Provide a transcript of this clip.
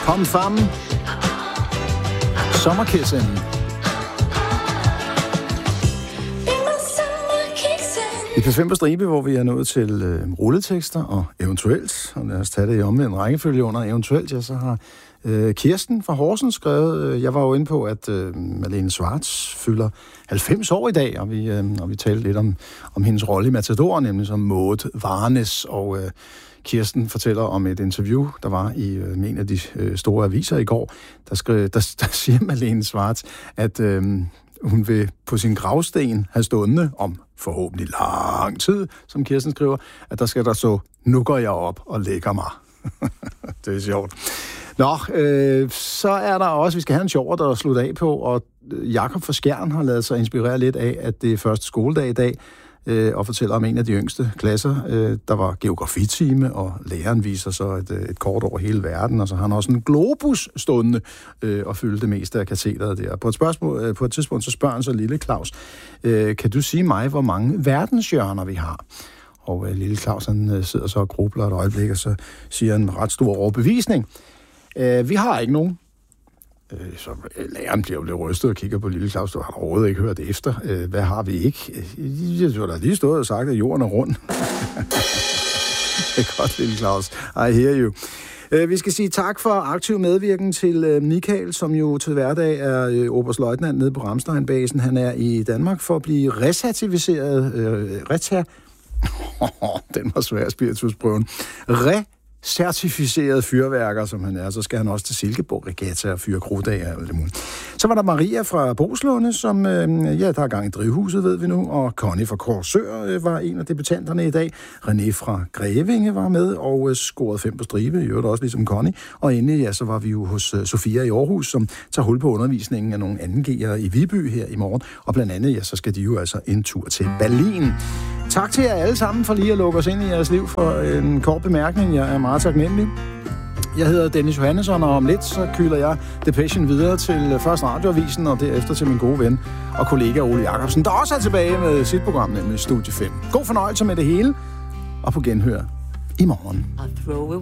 Pom Fam. Sommerkissen. I P5 på stribe, hvor vi er nået til rulletekster og eventuelt, og lad os tage det i omvendt rækkefølge under eventuelt, ja, så har Kirsten fra Horsens skrevet, jeg var jo inde på, at Malene Schwartz fylder 90 år i dag, og vi talte lidt om hendes rolle i Matador, nemlig som Maud Varnes, og Kirsten fortæller om et interview, der var i en af de store aviser i går, der siger Malene Schwartz, at hun vil på sin gravsten have stående om forhåbentlig lang tid, som Kirsten skriver, at der skal der stå, nu går jeg op og lægger mig. Det er sjovt. Nå, så er der også, vi skal have en sjovere, der slutte af på, og Jakob fra Skjern har lavet sig inspirere lidt af, at det er første skoledag i dag, og fortæller om en af de yngste klasser. Der var geografitime, og læreren viser så et kort over hele verden, og så har han også en globus stående og fylde det meste af katedret der. På et tidspunkt så spørger han så lille Claus, kan du sige mig, hvor mange verdenshjørner vi har? Og lille Claus, han sidder så og grubler et øjeblik, og så siger han med ret stor overbevisning, vi har ikke nogen. Så læreren bliver jo lidt rystet og kigger på lille Claus, du har overhovedet ikke hørt efter. Hvad har vi ikke? Jeg har da lige stået og sagt, at jorden er rund. Det er godt, lille Claus. I hear you. Vi skal sige tak for aktiv medvirken til Michael, som jo til hverdag er oberstløjtnant nede på Ramstein-basen. Han er i Danmark for at blive recertificeret. Den var svær, spiritusprøven. Certificeret fyrværker, som han er, så skal han også til Silkeborg Regatta og fyre krudt af og alt det muligt. Så var der Maria fra Boslunde, som, der er gang i drivhuset, ved vi nu, og Connie fra Korsør var en af debutanterne i dag. René fra Grevinge var med og scorede 5 på stribe, i øvrigt også ligesom Connie. Og endelig, ja, så var vi jo hos Sofia i Aarhus, som tager hul på undervisningen af nogle 2G'ere i Viby her i morgen. Og blandt andet, ja, så skal de jo altså en tur til Berlin. Tak til jer alle sammen for lige at lukke os ind i jeres liv for en kort bemærkning. Jeg er meget taknemmelig. Jeg hedder Dennis Johannesson, og om lidt så kyler jeg Depression videre til først Radioavisen, og derefter til min gode ven og kollega Ole Jacobsen, der også er tilbage med sit program, nemlig Studie 5. God fornøjelse med det hele, og på genhør i morgen.